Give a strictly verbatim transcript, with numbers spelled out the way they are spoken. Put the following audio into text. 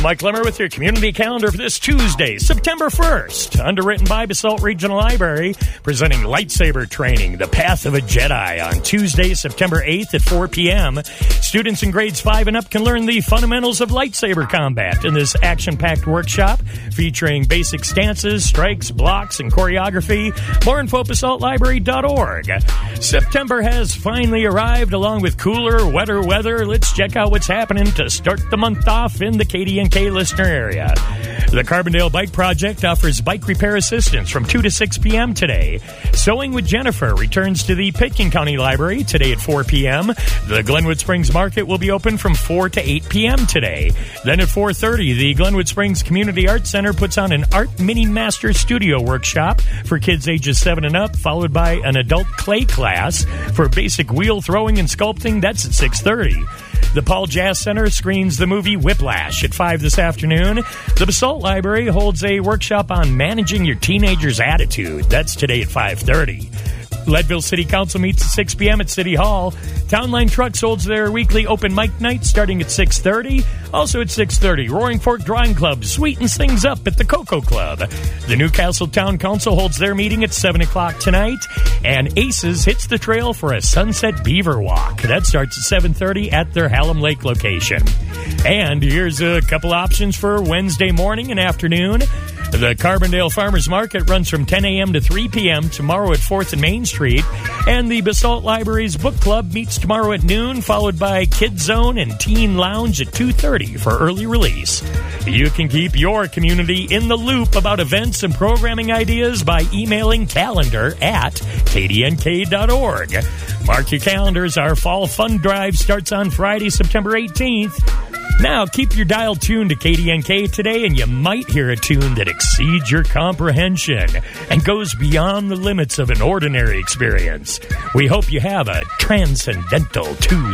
Mike Lemmer with your community calendar for this Tuesday, September first. Underwritten by Basalt Regional Library, presenting lightsaber training, The Path of a Jedi, on Tuesday, September eighth at four p.m. Students in grades five and up can learn the fundamentals of lightsaber combat in this action-packed workshop featuring basic stances, strikes, blocks, and choreography. More info at basalt library dot org. September has finally arrived along with cooler, wetter weather. Let's check out what's happening to start the month off in the K D N K listener area. The Carbondale Bike Project offers bike repair assistance from two to six p.m. today. Sewing with Jennifer returns to the Pitkin County Library today at four p.m. The Glenwood Springs Market will be open from four to eight p.m. today. Then at four thirty, the Glenwood Springs Community Arts Center puts on an Art Mini Master Studio workshop for kids ages seven and up, followed by an adult clay class for basic wheel throwing and sculpting. That's at six thirty. The Paul Jazz Center screens the movie Whiplash at five this afternoon. The Basalt Library holds a workshop on managing your teenager's attitude. That's today at five thirty. Leadville City Council meets at six p.m. at City Hall. Townline Trucks holds their weekly open mic night starting at six thirty. Also at six thirty, Roaring Fork Drawing Club sweetens things up at the Cocoa Club. The Newcastle Town Council holds their meeting at seven o'clock tonight. And Aces hits the trail for a Sunset Beaver Walk. That starts at seven thirty at their Hallam Lake location. And here's a couple options for Wednesday morning and afternoon. The Carbondale Farmers Market runs from ten a.m. to three p.m. tomorrow at fourth and Main Street. And the Basalt Library's Book Club meets tomorrow at noon, followed by Kids Zone and Teen Lounge at two thirty for early release. You can keep your community in the loop about events and programming ideas by emailing calendar at k d n k dot org. Mark your calendars. Our Fall Fund Drive starts on Friday, September eighteenth. Now, keep your dial tuned to K D N K today, and you might hear a tune that exceeds your comprehension and goes beyond the limits of an ordinary experience. We hope you have a transcendental Tuesday.